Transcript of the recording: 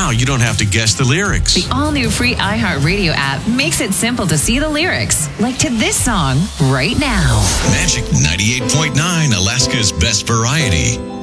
Now you don't have to guess the lyrics. The all-new free iHeartRadio app makes it simple to see the lyrics, like to this song right now. Magic 98.9, Alaska's best variety.